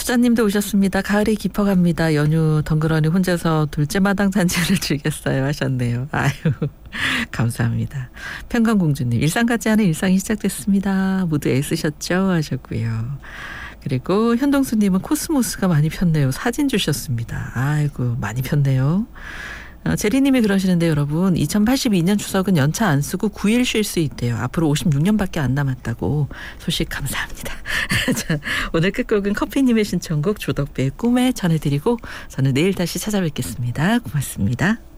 수자님도 오셨습니다. 가을이 깊어갑니다. 연휴 덩그러니 혼자서 둘째 마당 잔치를 즐겼어요 하셨네요. 아유 감사합니다. 평강공주님 일상 같지 않은 일상이 시작됐습니다. 모두 애쓰셨죠 하셨고요. 그리고 현동수님은 코스모스가 많이 폈네요. 사진 주셨습니다. 아이고 많이 폈네요. 제리님이 그러시는데 여러분 2082년 추석은 연차 안 쓰고 9일 쉴 수 있대요. 앞으로 56년밖에 안 남았다고 소식 감사합니다. 자, 오늘 끝곡은 커피님의 신청곡 조덕배의 꿈에 전해드리고 저는 내일 다시 찾아뵙겠습니다. 고맙습니다.